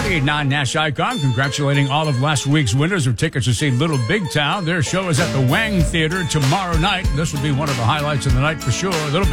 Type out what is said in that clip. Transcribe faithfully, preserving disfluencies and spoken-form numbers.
ninety-eight point nine Nash Icon congratulating all of last week's winners of tickets to see Little Big Town. Their show is at the Wang Theater tomorrow night. This will be one of the highlights of the night for sure. Little